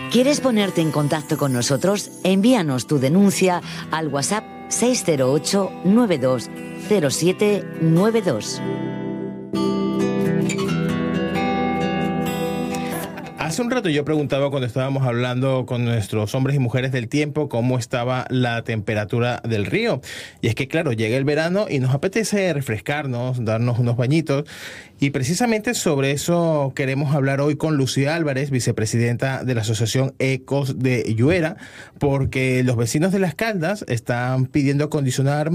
¿Quieres ponerte en contacto con nosotros? Envíanos tu denuncia al WhatsApp 608 92 07 92. Hace un rato yo preguntaba, cuando estábamos hablando con nuestros hombres y mujeres del tiempo, cómo estaba la temperatura del río. Y es que, claro, llega el verano y nos apetece refrescarnos, darnos unos bañitos. Y precisamente sobre eso queremos hablar hoy con Lucía Álvarez, vicepresidenta de la Asociación Ecos de Lluera, porque los vecinos de Las Caldas están pidiendo acondicionar